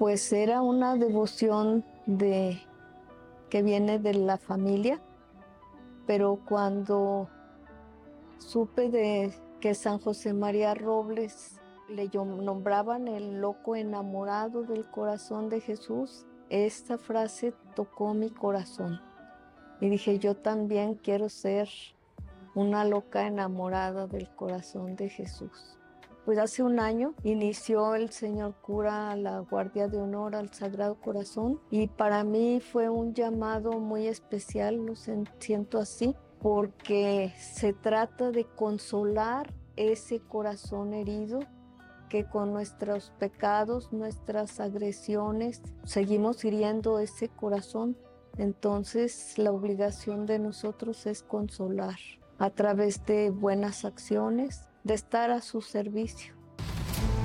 Pues era una devoción que viene de la familia, pero cuando supe de que San José María Robles nombraban el loco enamorado del corazón de Jesús, esta frase tocó mi corazón y dije, yo también quiero ser una loca enamorada del corazón de Jesús. Pues hace un año inició el señor cura la Guardia de Honor al Sagrado Corazón y para mí fue un llamado muy especial, siento así, porque se trata de consolar ese corazón herido que con nuestros pecados, nuestras agresiones, seguimos hiriendo ese corazón. Entonces, la obligación de nosotros es consolar a través de buenas acciones, de estar a su servicio.